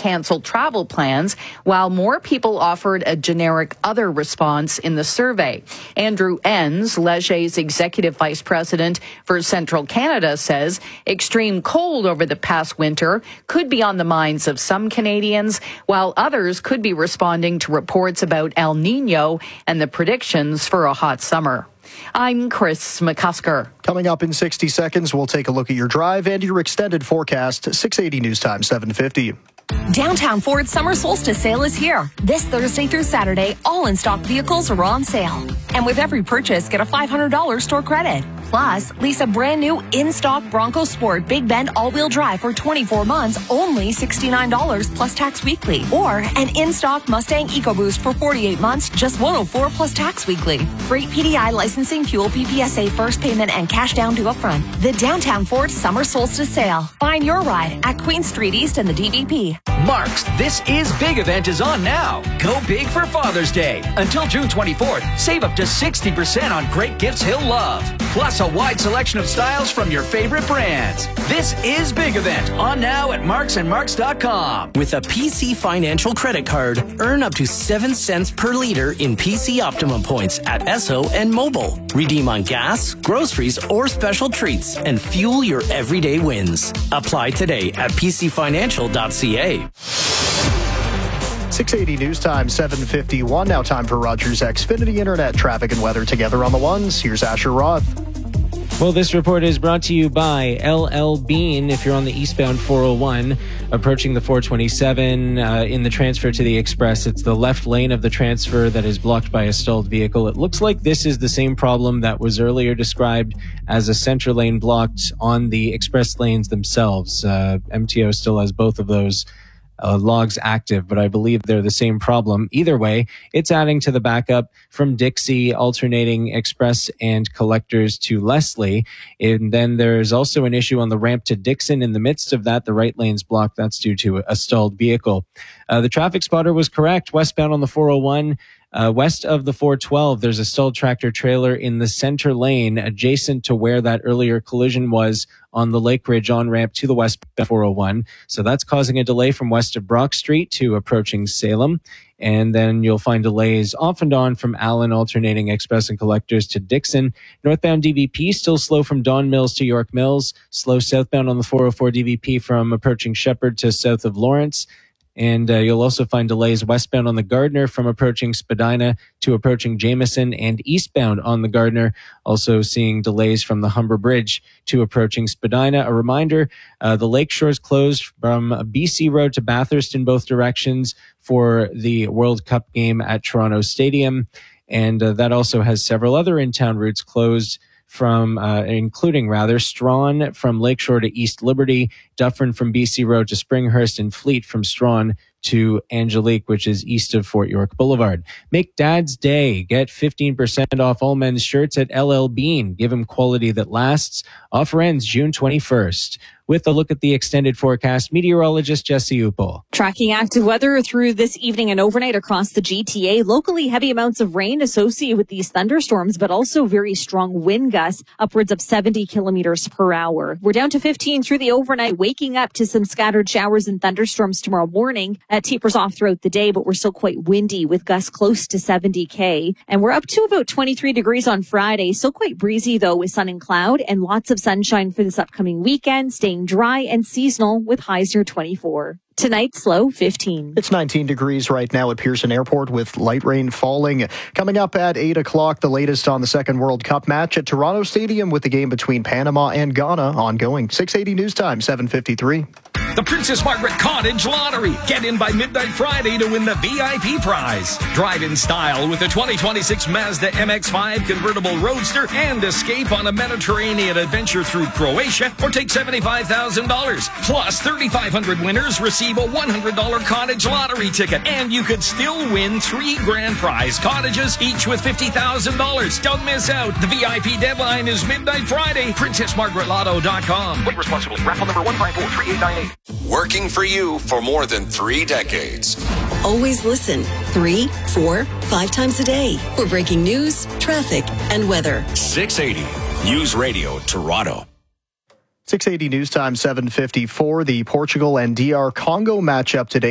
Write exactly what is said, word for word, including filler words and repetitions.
canceled travel plans, while more people offered a generic other response in the survey. Andrew Enns, Leger's executive vice president for Central Canada, says extreme cold over the past winter could be on the minds of some Canadians, while others could be responding to reports about El Nino and the predictions for a hot summer. I'm Chris McCusker. Coming up in sixty seconds, we'll take a look at your drive and your extended forecast. six eighty News Time, seven fifty. Downtown Ford Summer Solstice Sale is here. This Thursday through Saturday, all in-stock vehicles are on sale. And with every purchase, get a five hundred dollars store credit. Plus, lease a brand new in-stock Bronco Sport Big Bend all-wheel drive for twenty-four months, only sixty-nine dollars plus tax weekly. Or an in-stock Mustang EcoBoost for forty-eight months, just one hundred four dollars plus tax weekly. Freight P D I licensing, fuel P P S A first payment, and cash down due upfront. The Downtown Ford Summer Solstice Sale. Find your ride at Queen Street East and the D V P. Mark's This Is Big event is on now. Go big for Father's Day. Until June twenty-fourth, save up to sixty percent on great gifts he'll love. Plus a wide selection of styles from your favorite brands. This Is Big event on now at marks and marks dot com. With a P C Financial credit card, earn up to seven cents per liter in P C Optimum points at Esso and Mobile. Redeem on gas, groceries, or special treats and fuel your everyday wins. Apply today at p c financial dot c a. six eighty News Time, seven fifty-one. Now time for Rogers Xfinity Internet traffic and weather together on the ones. Here's Asher Roth. Well, this report is brought to you by L L Bean. If you're on the eastbound four oh one, approaching the four twenty-seven uh, in the transfer to the Express, it's the left lane of the transfer that is blocked by a stalled vehicle. It looks like this is the same problem that was earlier described as a center lane blocked on the Express lanes themselves. Uh, M T O still has both of those Uh, logs active, but I believe they're the same problem. Either way, it's adding to the backup from Dixie, alternating Express and collectors to Leslie. And then there's also an issue on the ramp to Dixon. In the midst of that, the right lane's blocked. That's due to a stalled vehicle. Uh, the traffic spotter was correct. Westbound on the four oh one, Uh, west of the four twelve, there's a stalled tractor trailer in the center lane adjacent to where that earlier collision was on the Lake Ridge on-ramp to the west four oh one. So that's causing a delay from west of Brock Street to approaching Salem. And then you'll find delays off and on from Allen, alternating Express and collectors to Dixon. Northbound D V P still slow from Don Mills to York Mills. Slow southbound on the four oh four D V P from approaching Shepherd to south of Lawrence. And uh, you'll also find delays westbound on the Gardner from approaching Spadina to approaching Jameson, and eastbound on the Gardner, also seeing delays from the Humber Bridge to approaching Spadina. A reminder, uh, the Lakeshore is closed from B C Road to Bathurst in both directions for the World Cup game at Toronto Stadium. And uh, that also has several other in-town routes closed from, uh, including rather, Strawn from Lakeshore to East Liberty, Dufferin from B C Road to Springhurst, and Fleet from Strawn to Angelique, which is east of Fort York Boulevard. Make Dad's Day. Get fifteen percent off all men's shirts at L L Bean. Give them quality that lasts. Offer ends June twenty-first. With a look at the extended forecast, meteorologist Jesse Upel. Tracking active weather through this evening and overnight across the G T A. Locally, heavy amounts of rain associated with these thunderstorms, but also very strong wind gusts, upwards of seventy kilometers per hour. We're down to fifteen through the overnight, waking up to some scattered showers and thunderstorms tomorrow morning. It tapers off throughout the day, but we're still quite windy with gusts close to seventy K. And we're up to about twenty-three degrees on Friday. Still quite breezy, though, with sun and cloud, and lots of sunshine for this upcoming weekend, staying dry and seasonal with highs near twenty-four. Tonight's low, fifteen. It's nineteen degrees right now at Pearson Airport with light rain falling. Coming up at eight o'clock, the latest on the second World Cup match at Toronto Stadium with the game between Panama and Ghana ongoing. six eighty News Time, seven fifty-three. The Princess Margaret Cottage Lottery. Get in by midnight Friday to win the V I P prize. Drive in style with the twenty twenty-six Mazda M X five convertible roadster and escape on a Mediterranean adventure through Croatia, or take seventy-five thousand dollars. Plus, thirty-five hundred winners receive a one hundred dollars cottage lottery ticket. And you could still win three grand prize cottages, each with fifty thousand dollars. Don't miss out. The V I P deadline is midnight Friday. princess margaret lotto dot com. Wait responsibly. Raffle number one five four three eight nine eight. Working for you for more than three decades. Always listen three, four, five times a day for breaking news, traffic, and weather. six eighty News Radio Toronto. six eighty News Time, seven fifty-four. The Portugal and D R Congo matchup today.